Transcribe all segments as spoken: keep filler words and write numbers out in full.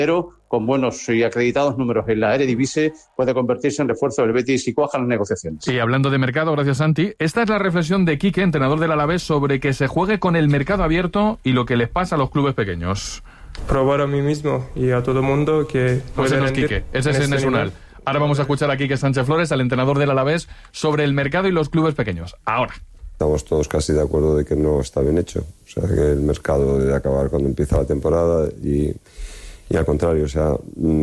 pero con buenos y acreditados números en la Eredivisie puede convertirse en refuerzo del Betis si cuajan las negociaciones. Y hablando de mercado, gracias Santi, esta es la reflexión de Quique, entrenador del Alavés, sobre que se juegue con el mercado abierto y lo que les pasa a los clubes pequeños. Probar a mí mismo y a todo el mundo que pues ese no es Quique, ese es este Enesunal. Ahora vamos a escuchar a Quique Sánchez Flores, al entrenador del Alavés, sobre el mercado y los clubes pequeños. Ahora. Estamos todos casi de acuerdo de que no está bien hecho. O sea, que el mercado debe acabar cuando empieza la temporada y, y al contrario. O sea,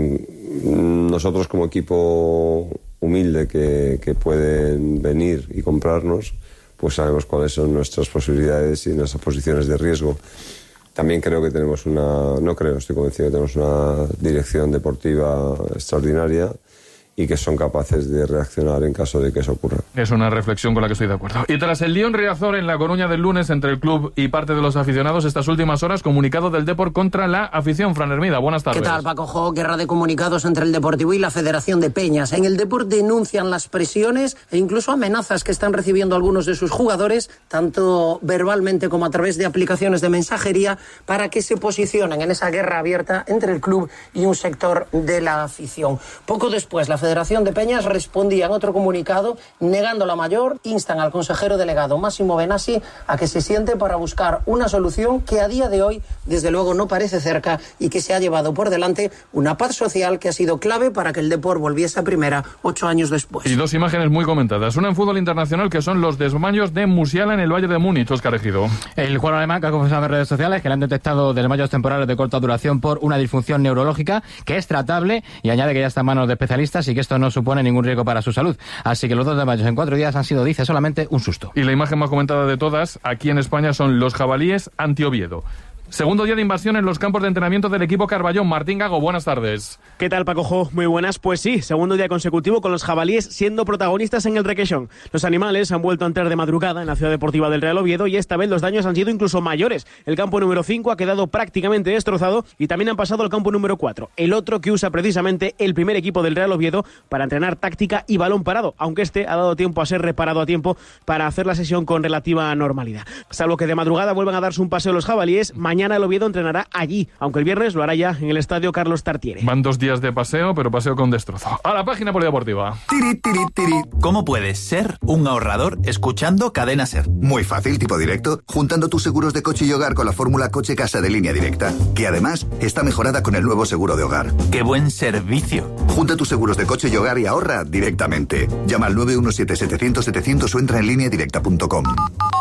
nosotros como equipo humilde que, que pueden venir y comprarnos, pues sabemos cuáles son nuestras posibilidades y nuestras posiciones de riesgo. También creo que tenemos una, no creo, estoy convencido que tenemos una dirección deportiva extraordinaria y que son capaces de reaccionar en caso de que eso ocurra. Es una reflexión con la que estoy de acuerdo. Y tras el lío en Riazor en La Coruña del lunes entre el club y parte de los aficionados, estas últimas horas, comunicado del Depor contra la afición. Fran Hermida, buenas tardes. ¿Qué tal, Paco Jo? Guerra de comunicados entre el Deportivo y la Federación de Peñas. En el Depor denuncian las presiones e incluso amenazas que están recibiendo algunos de sus jugadores, tanto verbalmente como a través de aplicaciones de mensajería, para que se posicionen en esa guerra abierta entre el club y un sector de la afición. Poco después, la Federación Federación de Peñas respondía en otro comunicado negando la mayor, instan al consejero delegado Máximo Benassi a que se siente para buscar una solución que a día de hoy desde luego no parece cerca y que se ha llevado por delante una paz social que ha sido clave para que el Depor volviese a primera ocho años después. Y dos imágenes muy comentadas, una en fútbol internacional que son los desmayos de Musiala en el Bayern de Múnich. Óscar Ejido. El jugador alemán que ha confesado en redes sociales que le han detectado desmayos temporales de corta duración por una disfunción neurológica que es tratable y añade que ya está en manos de especialistas y que esto no supone ningún riesgo para su salud. Así que los dos desmayos en cuatro días han sido, dice, solamente un susto. Y la imagen más comentada de todas, aquí en España, son los jabalíes ante Oviedo. Segundo día de invasión en los campos de entrenamiento del equipo Carballón. Martín Gago, buenas tardes. ¿Qué tal, Paco Jo? Muy buenas. Pues sí, segundo día consecutivo con los jabalíes siendo protagonistas en el Requeixón. Los animales han vuelto a entrar de madrugada en la ciudad deportiva del Real Oviedo y esta vez los daños han sido incluso mayores. El campo número cinco ha quedado prácticamente destrozado y también han pasado al campo número cuatro, el otro que usa precisamente el primer equipo del Real Oviedo para entrenar táctica y balón parado, aunque este ha dado tiempo a ser reparado a tiempo para hacer la sesión con relativa normalidad. Salvo que de madrugada vuelvan a darse un paseo los jabalíes, mañana el Oviedo entrenará allí, aunque el viernes lo hará ya en el estadio Carlos Tartiere. Van dos días de paseo, pero paseo con destrozo. A la página polideportiva. Tiri, tiri, tiri. ¿Cómo puedes ser un ahorrador escuchando Cadena SER? Muy fácil, tipo directo, juntando tus seguros de coche y hogar con la fórmula Coche Casa de Línea Directa, que además está mejorada con el nuevo seguro de hogar. ¡Qué buen servicio! Junta tus seguros de coche y hogar y ahorra directamente. Llama al nueve uno siete, setecientos, setecientos o entra en línea directa punto com.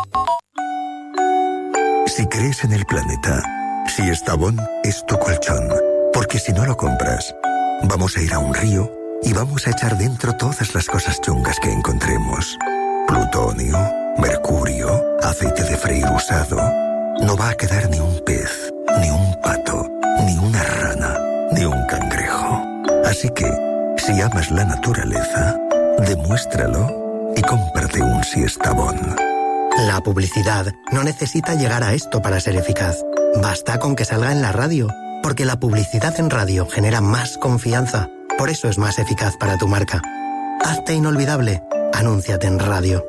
Si crees en el planeta, si Estavón es tu colchón, porque si no lo compras, vamos a ir a un río y vamos a echar dentro todas las cosas chungas que encontremos. Plutonio, mercurio, aceite de freír usado. No va a quedar ni un pez, ni un pato, ni una rana, ni un cangrejo. Así que, si amas la naturaleza, demuéstralo y cómprate un Siestabón. La publicidad no necesita llegar a esto para ser eficaz. Basta con que salga en la radio, porque la publicidad en radio genera más confianza. Por eso es más eficaz para tu marca. Hazte inolvidable. Anúnciate en radio.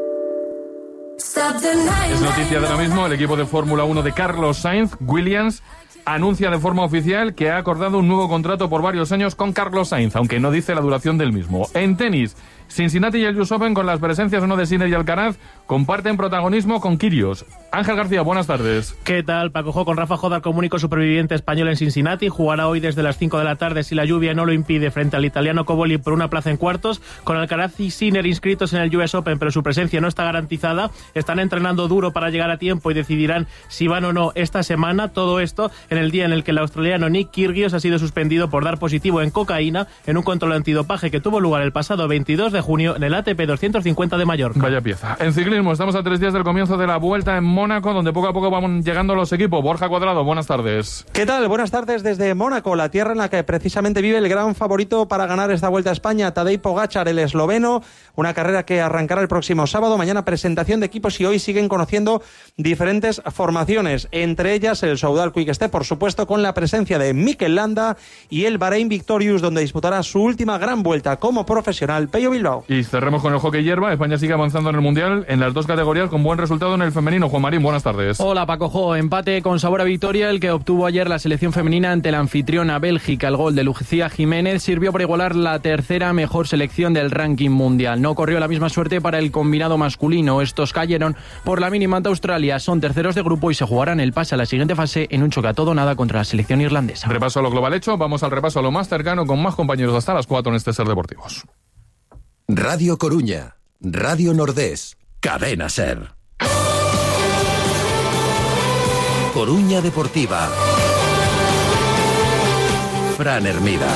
Es noticia de ahora mismo, el equipo de Fórmula uno de Carlos Sainz, Williams, anuncia de forma oficial que ha acordado un nuevo contrato por varios años con Carlos Sainz, aunque no dice la duración del mismo. En tenis, Cincinnati y el U S Open, con las presencias uno de Sinner y Alcaraz, comparten protagonismo con Kyrgios. Ángel García, buenas tardes. ¿Qué tal, Paco Jo? Con Rafa Jodar como único superviviente español en Cincinnati. Jugará hoy desde las cinco de la tarde, si la lluvia no lo impide, frente al italiano Coboli por una plaza en cuartos. Con Alcaraz y Sinner inscritos en el U S Open, pero su presencia no está garantizada. Están entrenando duro para llegar a tiempo y decidirán si van o no esta semana. Todo esto en el día en el que el australiano Nick Kyrgios ha sido suspendido por dar positivo en cocaína en un control antidopaje que tuvo lugar el pasado veintidós de junio en el A T P doscientos cincuenta de Mallorca. Vaya pieza. En ciclismo, estamos a tres días del comienzo de la Vuelta en Mónaco, donde poco a poco van llegando los equipos. Borja Cuadrado, buenas tardes. ¿Qué tal? Buenas tardes desde Mónaco, la tierra en la que precisamente vive el gran favorito para ganar esta Vuelta a España, Tadej Pogačar, el esloveno. Una carrera que arrancará el próximo sábado. Mañana presentación de equipos y hoy siguen conociendo diferentes formaciones, entre ellas el Soudal Quick Step, por por supuesto con la presencia de Mikel Landa y el Bahrein Victorious, donde disputará su última gran vuelta como profesional Pello Bilbao. Y cerremos con el hockey hierba. España sigue avanzando en el Mundial en las dos categorías con buen resultado en el femenino. Juan Marín, buenas tardes. Hola Paco Jo, empate con sabor a victoria el que obtuvo ayer la selección femenina ante la anfitriona Bélgica. El gol de Lucía Jiménez sirvió para igualar la tercera mejor selección del ranking mundial. No corrió la misma suerte para el combinado masculino. Estos cayeron por la mínima ante Australia. Son terceros de grupo y se jugarán el pase a la siguiente fase en un choque a todo nada contra la selección irlandesa. Repaso a lo global hecho, vamos al repaso a lo más cercano con más compañeros hasta las cuatro en este Ser Deportivos. Radio Coruña, Radio Nordés, Cadena Ser. Coruña Deportiva. Fran Hermida.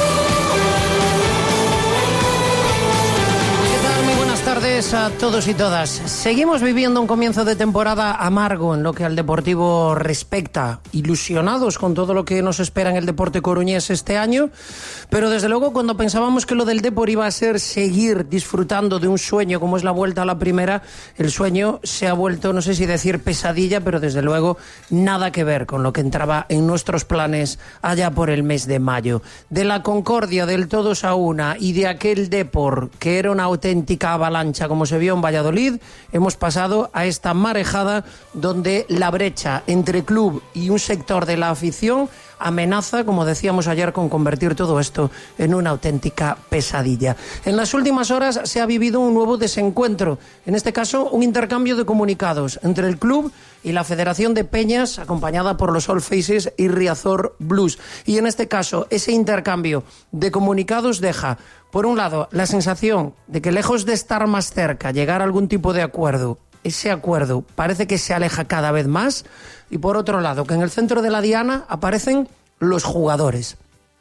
Buenas tardes a todos y todas. Seguimos viviendo un comienzo de temporada amargo en lo que al Deportivo respecta, ilusionados con todo lo que nos espera en el deporte coruñés este año, pero desde luego cuando pensábamos que lo del Depor iba a ser seguir disfrutando de un sueño como es la vuelta a la primera, el sueño se ha vuelto, no sé si decir pesadilla, pero desde luego nada que ver con lo que entraba en nuestros planes allá por el mes de mayo. De la concordia, del todos a una y de aquel Depor que era una auténtica avalancha como se vio en Valladolid, hemos pasado a esta marejada donde la brecha entre club y un sector de la afición amenaza, como decíamos ayer, con convertir todo esto en una auténtica pesadilla. En las últimas horas se ha vivido un nuevo desencuentro, en este caso un intercambio de comunicados entre el club y la Federación de Peñas, acompañada por los All Faces y Riazor Blues. Y en este caso, ese intercambio de comunicados deja, por un lado, la sensación de que lejos de estar más cerca, llegar a algún tipo de acuerdo, ese acuerdo parece que se aleja cada vez más, y por otro lado, que en el centro de la diana aparecen los jugadores,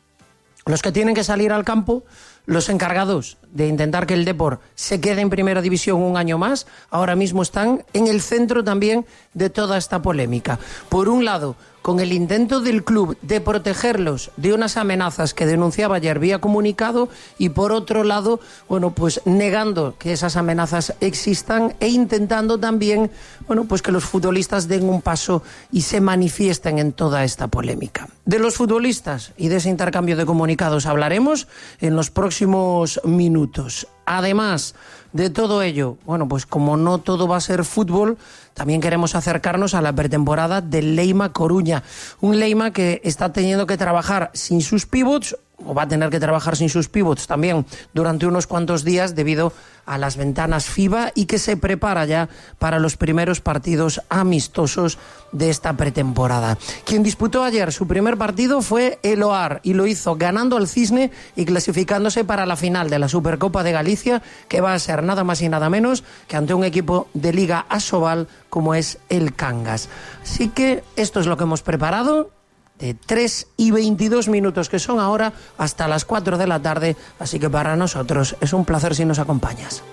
los que tienen que salir al campo, los encargados de intentar que el Depor se quede en primera división un año más, ahora mismo están en el centro también de toda esta polémica. Por un lado, con el intento del club de protegerlos de unas amenazas que denunciaba ayer vía comunicado, y por otro lado, bueno, pues negando que esas amenazas existan e intentando también, bueno, pues que los futbolistas den un paso y se manifiesten en toda esta polémica. De los futbolistas y de ese intercambio de comunicados hablaremos en los próximos minutos. Además de todo ello, bueno, pues como no todo va a ser fútbol, también queremos acercarnos a la pretemporada del Leima Coruña. Un Leima que está teniendo que trabajar sin sus pivots, o va a tener que trabajar sin sus pivots también durante unos cuantos días debido a las ventanas FIBA, y que se prepara ya para los primeros partidos amistosos de esta pretemporada. Quien disputó ayer su primer partido fue el O A R y lo hizo ganando al Cisne y clasificándose para la final de la Supercopa de Galicia, que va a ser nada más y nada menos que ante un equipo de Liga Asobal como es el Cangas. Así que esto es lo que hemos preparado de tres y veintidós minutos que son ahora hasta las cuatro de la tarde, así que para nosotros es un placer si nos acompañas.